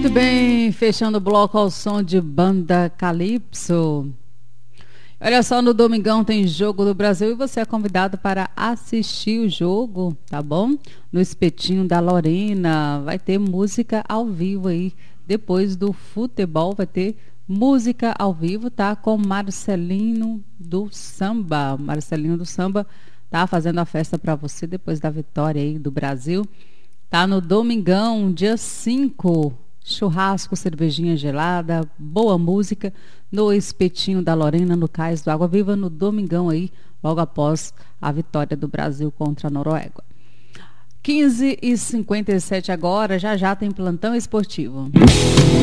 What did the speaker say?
Muito bem, fechando o bloco ao som de Banda Calypso. Olha só, no domingão tem Jogo do Brasil e você é convidado para assistir o jogo, tá bom? No Espetinho da Lorena, vai ter música ao vivo aí. Depois do futebol vai ter música ao vivo, tá? Com Marcelinho do Samba. Marcelinho do Samba tá fazendo a festa para você depois da vitória aí do Brasil. Tá no domingão, dia 5, churrasco, cervejinha gelada, boa música no Espetinho da Lorena, no Cais do Água Viva, no domingão aí, logo após a vitória do Brasil contra a Noruega. 15h57 agora, já tem plantão esportivo.